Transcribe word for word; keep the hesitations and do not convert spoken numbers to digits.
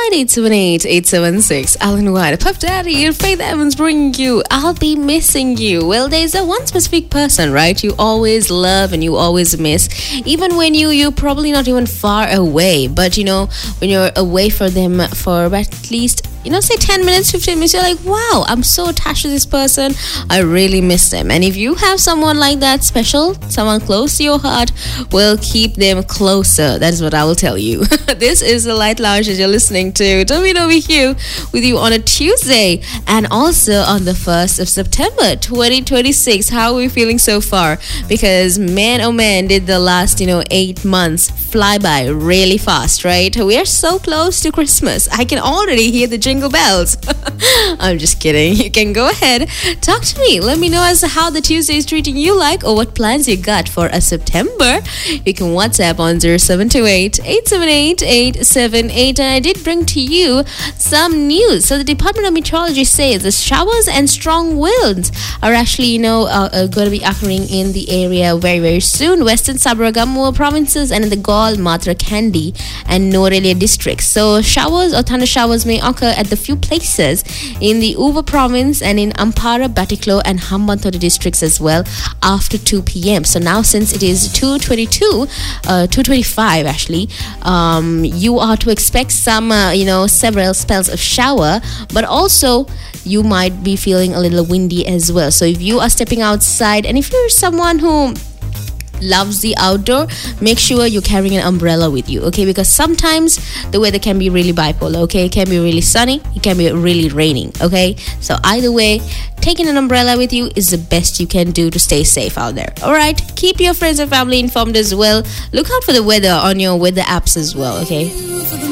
nine eight seven eight, eight seven six. Alan White, Puff Daddy, and Faith Evans bringing you I'll Be Missing You. Well, there's a one specific person, right? You always love and you always miss. Even when you, you're probably not even far away. But, you know, when you're away for them for at least, you know, say ten minutes, fifteen minutes, you're like, wow, I'm so attached to this person. I really miss them. And if you have someone like that special, someone close to your heart, well, keep them closer. That is what I will tell you. This is the Light Lounge that you're listening to. Tommy Over here with you on a Tuesday and also on the first of September twenty twenty-six. How are we feeling so far? Because man, oh man, did the last, you know, eight months fly by really fast, right? We are so close to Christmas. I can already hear the jingle bells. I'm just kidding. You can go ahead, talk to me. Let me know as to how the Tuesday is treating you like or what plans you got for a September. You can WhatsApp on zero seven two eight, eight seven eight, eight seven eight. And I did bring to you some news. So the Department of Meteorology says the showers and strong winds are actually, you know, uh, uh, going to be occurring in the area very, very soon. Western Sabaragamuwa provinces and in the Gaul, Matra, Kandy and Norelia districts. So showers or thunder showers may occur at the few places in the Uva province and in Ampara, Batiklo and Hambantota districts as well after two p.m. So now since it is two twenty-two, uh, two twenty-five actually, um, you are to expect some, uh, you know, several spells of shower, but also you might be feeling a little windy as well. So if you are stepping outside and if you're someone who loves the outdoor, make sure you're carrying an umbrella with you, okay? Because sometimes the weather can be really bipolar, okay? It can be really sunny, it can be really raining, okay? So either way, taking an umbrella with you is the best you can do to stay safe out there. All right, keep your friends and family informed as well. Look out for the weather on your weather apps as well, okay?